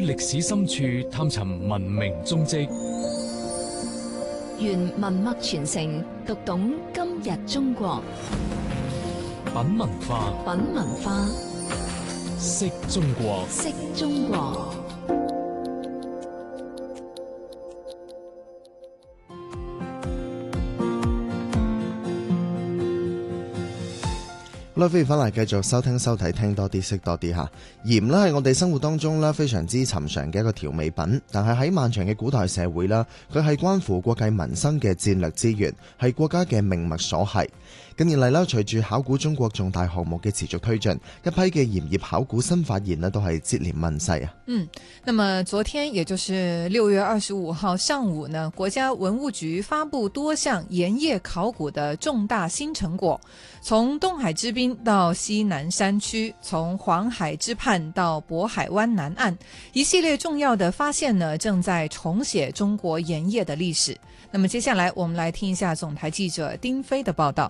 歷史深處探尋文明蹤跡， 願文脈傳承，讀懂今日中國。 品文化， 品文化， 識中國， 識中國。 好啦，歡迎翻嚟繼續收聽收睇，聽多啲識多啲吓。鹽呢係我哋生活當中非常之尋常嘅一個調味品，但係喺漫長嘅古代社會啦，佢係關乎國計民生嘅戰略資源，係國家嘅命脈所繫。近年嚟啦，隨住考古中國重大項目嘅持續推進，一批嘅鹽業考古新發現呢都係接連問世啊。 那麼昨天也就是6月25號上午呢，國家文物局發布多項鹽業考古的重大新成果，從東海之濱到西南山區，從黃海之畔到渤海灣南岸，一系列重要的發現呢，正在重寫中國鹽業的歷史。那麼接下來我們來聽一下總台記者丁飛的報道。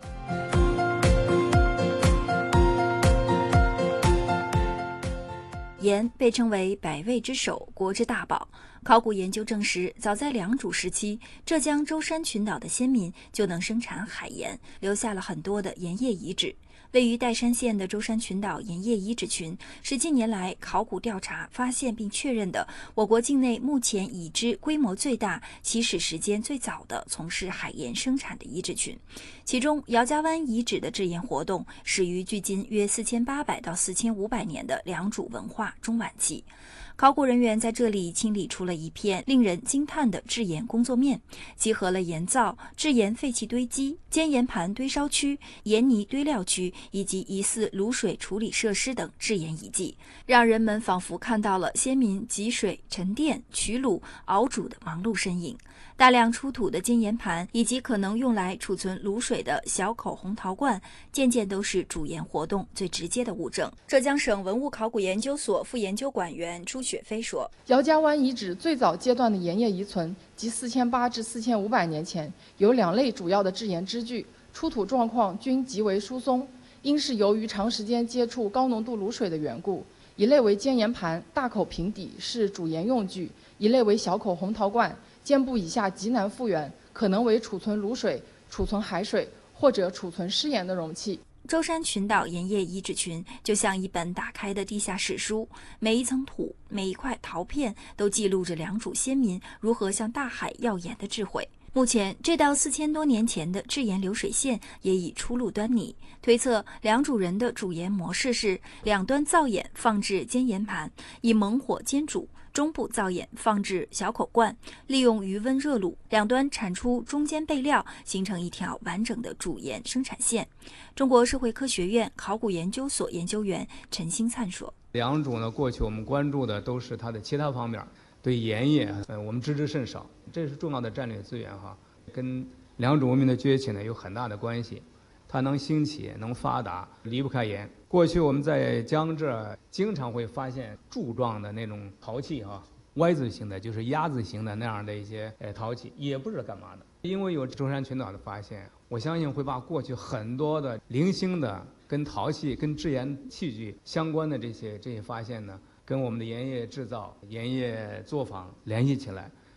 鹽被稱為百味之首，國之大寶。考古研究證實，早在良渚時期，浙江舟山群島的先民就能生產海鹽，留下了很多的鹽業遺址。位於岱山縣的舟山群島鹽業遺址群，是近年來考古調查發現並確認的我國境內目前已知規模最大、起始時間最早的從事海鹽生產的遺址群。其中，姚家灣遺址的制鹽活動始於距今約4800到4500年的良渚文化中晚期。考古人員在這裡清理出了一片令人驚嘆的制鹽工作面，集合了鹽灶、制鹽廢棄堆積、煎鹽盤堆燒區、鹽泥堆料區以及疑似滷水處理設施等制鹽遺跡，讓人們仿佛看到了先民汲水、沉澱、取滷、熬煮的忙碌身影。大量出土的煎鹽盤以及可能用來儲存滷水的小口紅陶罐，件件都是煮鹽活動最直接的物證。浙江省文物考古研究所副研究管員朱雪飛說， 姚家灣遺址最早階段的鹽業遺存即4800至4500年前，有兩類主要的制鹽支具，出土狀況均極為疏鬆，應是由於長時間接觸高濃度滷水的緣故。一類為煎鹽盤，大口平底，是煮鹽用具；一類為小口紅陶罐，肩部以下極難復原，可能為儲存滷水、儲存海水或者儲存濕鹽的容器。 舟山群島鹽業遺址群就像一本打開的地下史書，每一層土、每一塊陶片都記錄着良渚先民如何向大海要鹽的智慧。目前，這道4000多年前的制鹽流水線也已初露端倪。推測良渚人的煮鹽模式是兩端灶眼放置煎鹽盤，以猛火煎煮，中部灶眼放置小口罐，利用餘溫熱滷，兩端產出中間備料，形成一條完整的煮鹽生產線。中國社會科學院考古研究所研究員陳興燦說： 良渚呢，過去我們關注的都是它的其他方面，對鹽業我們知之甚少，這是重要的戰略資源哈，跟良渚文明的崛起呢有很大的關係。它能興起能發達離不開鹽。過去我們在江浙經常會發現柱狀的那種陶器哈，Y 字形的就是鴨字形的那樣的一些陶器，也不知道幹嘛的。因為有舟山群島的發現，我相信會把過去很多的零星的跟陶器跟制鹽器具相關的這些發現呢，跟我們的鹽業製造、鹽業作坊聯繫起來。